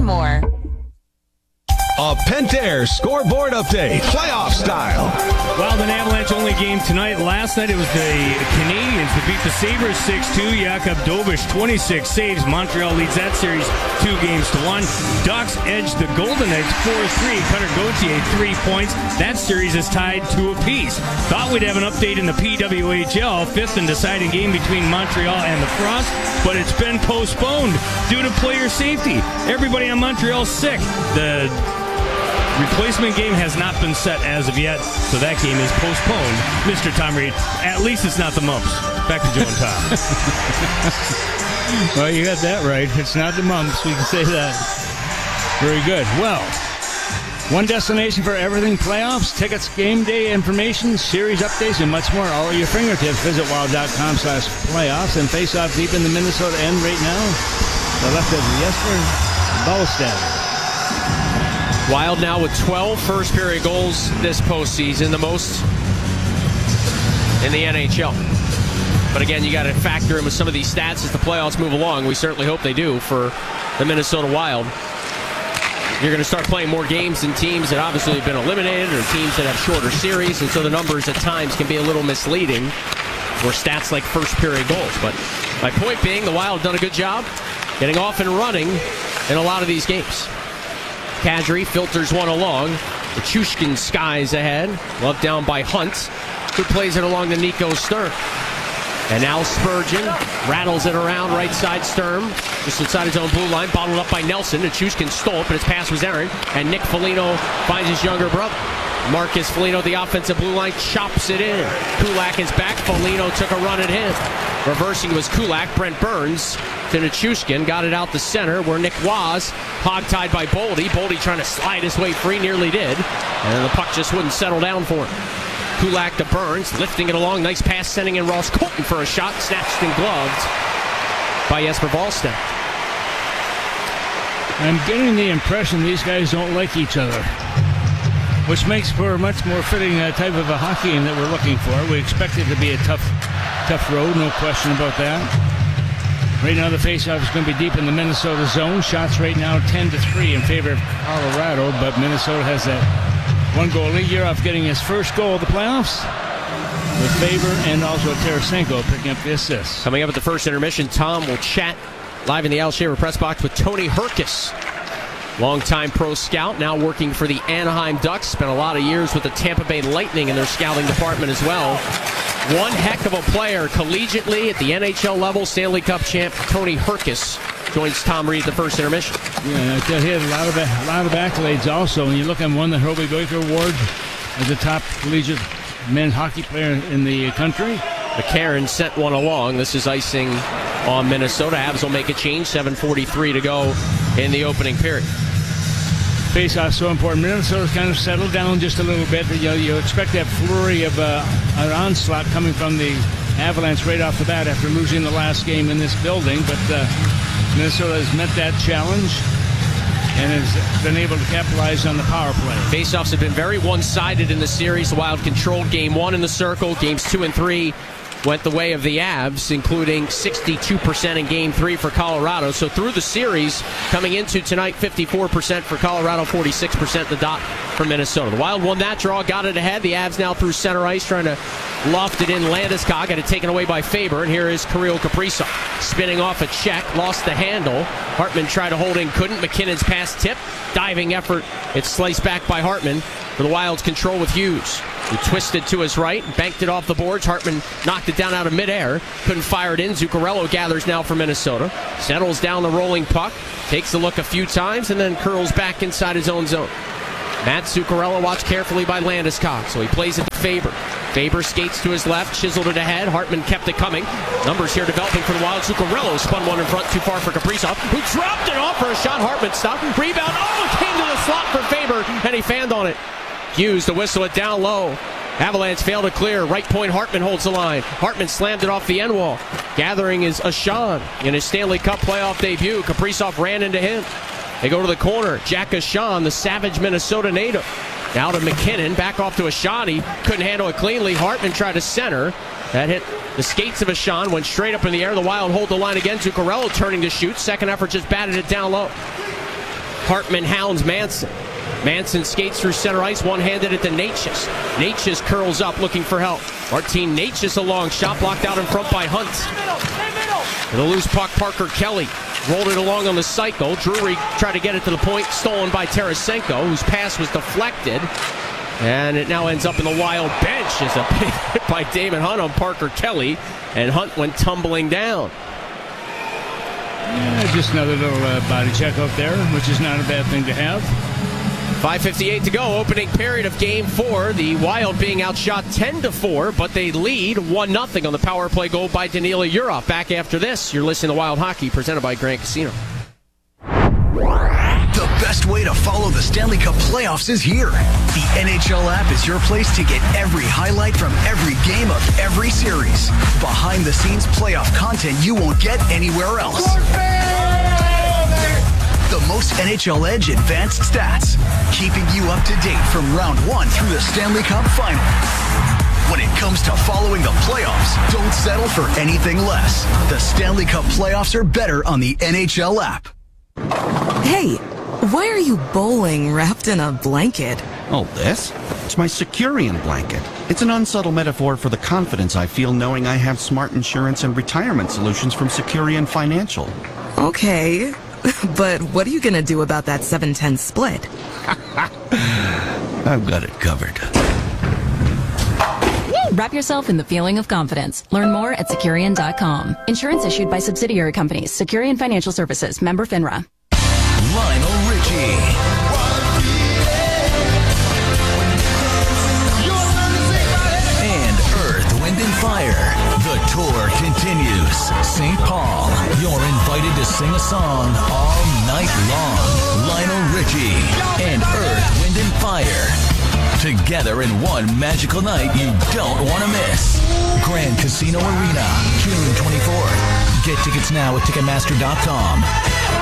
more. A Pentair scoreboard update, playoff style. Wild and Avalanche only game tonight. Last night it was the Canadiens that beat the Sabres 6-2. Jakub Dobiš 26 saves. Montreal leads that series 2-1. Ducks edged the Golden Knights 4-3. Cutter Gauthier 3 points. That series is tied 2 apiece. Thought we'd have an update in the PWHL, fifth and deciding game between Montreal and the Frost, but it's been postponed due to player safety. Everybody on Montreal's sick. The replacement game has not been set as of yet, so that game is postponed. Mr. Tom Reed, at least it's not the mumps. Back to Joe and Tom. Well, you got that right. It's not the mumps. We can say that. Very good. Well, one destination for everything playoffs, tickets, game day information, series updates, and much more. All at your fingertips. Visit wild.com/playoffs and face off deep in the Minnesota end right now. The left is Jesper Ballstedt. Wild now with 12 first-period goals this postseason, the most in the NHL. But again, you got to factor in with some of these stats as the playoffs move along. We certainly hope they do for the Minnesota Wild. You're going to start playing more games than teams that obviously have been eliminated or teams that have shorter series, and so the numbers at times can be a little misleading for stats like first-period goals. But my point being, the Wild have done a good job getting off and running in a lot of these games. Kadri filters one along. The Chushkin skies ahead. Love down by Hunt, who plays it along to Nico Sturm. And now Spurgeon rattles it around right side Sturm. Just inside his own blue line. Bottled up by Nelson. And Chushkin stole it, but his pass was errant. And Nick Foligno finds his younger brother. Marcus Foligno, the offensive blue line, chops it in. Kulak is back. Foligno took a run at him. Reversing was Kulak. Brent Burns to Nichushkin. Got it out the center where Nick was hogtied by Boldy. Boldy trying to slide his way free. Nearly did. And then the puck just wouldn't settle down for him. Kulak to Burns. Lifting it along. Nice pass sending in Ross Colton for a shot. Snatched and gloved by Jesper Wallstedt. I'm getting the impression these guys don't like each other, which makes for a much more fitting type of a hockey game that we're looking for. We expect it to be a tough road, no question about that. Right now the faceoff is going to be deep in the Minnesota zone. Shots right now 10-3 in favor of Colorado, but Minnesota has that one goal lead. You're off getting his first goal of the playoffs with Faber and also Tarasenko picking up the assist. Coming up at the first intermission, Tom will chat live in the Al Shaver press box with Tony Herkus. Longtime pro scout, now working for the Anaheim Ducks. Spent a lot of years with the Tampa Bay Lightning in their scouting department as well. One heck of a player collegiately at the NHL level. Stanley Cup champ Tony Herkus joins Tom Reed at the first intermission. Yeah, he had a lot of accolades also. When you look at won the Hobey Baker Award as the top collegiate men's hockey player in the country. McCarron sent one along. This is icing on Minnesota. Avs will make a change. 7:43 to go in the opening period. Face-off so important. Minnesota's kind of settled down just a little bit. You expect that flurry of an onslaught coming from the Avalanche right off the bat after losing the last game in this building, but Minnesota has met that challenge and has been able to capitalize on the power play. Face-offs have been very one-sided in the series. The Wild controlled Game 1 in the circle. Games 2 and 3 went the way of the Avs, including 62% in Game 3 for Colorado. So through the series, coming into tonight, 54% for Colorado, 46% the dot for Minnesota. The Wild won that draw, got it ahead. The Avs now through center ice, trying to loft it in. Landeskog got it taken away by Faber, and here is Kirill Kaprizov spinning off a check, lost the handle. Hartman tried to hold in, couldn't. McKinnon's pass tip, diving effort. It's sliced back by Hartman for the Wild's control with Hughes, who twisted to his right, banked it off the boards. Hartman knocked it down out of midair, couldn't fire it in. Zuccarello gathers now for Minnesota, settles down the rolling puck, takes a look a few times, and then curls back inside his own zone. Matt Zuccarello watched carefully by Landeskog, so he plays it to Faber. Faber skates to his left, chiseled it ahead. Hartman kept it coming. Numbers here developing for the Wild. Zuccarello spun one in front, too far for Kaprizov, who dropped it off for a shot. Hartman stopped. Rebound. Oh, it came to the slot for Faber, and he fanned on it. Hughes to whistle it down low. Avalanche failed to clear. Right point, Hartman holds the line. Hartman slammed it off the end wall. Gathering is Ashan in his Stanley Cup playoff debut. Kaprizov ran into him. They go to the corner. Jack Ashan, the savage Minnesota native. Now to McKinnon. Back off to Ashan. He couldn't handle it cleanly. Hartman tried to center. That hit the skates of Ashan. Went straight up in the air. The Wild hold the line again. Zuccarello turning to shoot. Second effort just batted it down low. Hartman hounds Manson. Manson skates through center ice, one-handed it to Natchez. Natchez curls up looking for help. Martin Natchez along, shot blocked out in front by Hunt. And a loose puck, Parker Kelly rolled it along on the cycle. Drury tried to get it to the point, stolen by Tarasenko, whose pass was deflected. And it now ends up in the Wild bench as a big hit by Damon Hunt on Parker Kelly, and Hunt went tumbling down. Yeah, just another little body check up there, which is not a bad thing to have. 5:58 to go, opening period of Game 4. The Wild being outshot 10-4, but they lead 1-0 on the power play goal by Danila Yurov. Back after this, you're listening to Wild Hockey, presented by Grand Casino. The best way to follow the Stanley Cup playoffs is here. The NHL app is your place to get every highlight from every game of every series. Behind-the-scenes playoff content you won't get anywhere else. The most NHL Edge advanced stats, keeping you up to date from round 1 through the Stanley Cup final. When it comes to following the playoffs, don't settle for anything less. The Stanley Cup playoffs are better on the NHL app. Hey, why are you bowling wrapped in a blanket? Oh, this? It's my Securian blanket. It's an unsubtle metaphor for the confidence I feel knowing I have smart insurance and retirement solutions from Securian Financial. Okay, but what are you going to do about that 7-10 split? I've got it covered. Wrap yourself in the feeling of confidence. Learn more at Securian.com. Insurance issued by subsidiary companies. Securian Financial Services. Member FINRA. Lionel Richie. And Earth, Wind & Fire. The tour continues. St. Paul, you're invited to sing a song all night long. Lionel Richie and Earth, Wind & Fire. Together in one magical night you don't want to miss. Grand Casino Arena, June 24th. Get tickets now at Ticketmaster.com.